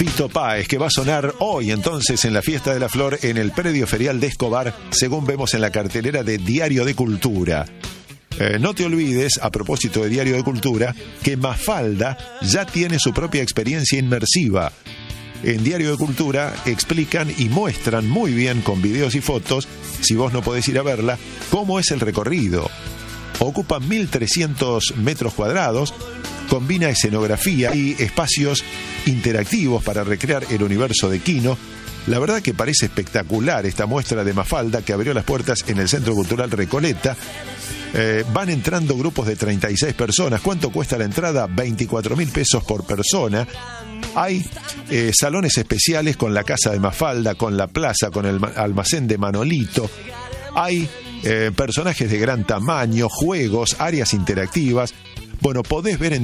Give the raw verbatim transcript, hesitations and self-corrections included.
Fito Páez, que va a sonar hoy entonces en la Fiesta de la Flor en el predio ferial de Escobar, según vemos en la cartelera de Diario de Cultura. Eh, no te olvides, a propósito de Diario de Cultura, que Mafalda ya tiene su propia experiencia inmersiva. En Diario de Cultura explican y muestran muy bien con videos y fotos, si vos no podés ir a verla, cómo es el recorrido. Ocupa mil trescientos metros cuadrados, combina escenografía y espacios interactivos para recrear el universo de Kino. La verdad que parece espectacular esta muestra de Mafalda que abrió las puertas en el Centro Cultural Recoleta. Eh, van entrando grupos de treinta y seis personas. ¿Cuánto cuesta la entrada? veinticuatro mil pesos por persona. Hay eh, salones especiales con la casa de Mafalda, con la plaza, con el almacén de Manolito. Hay eh, personajes de gran tamaño, juegos, áreas interactivas. Bueno, podés ver en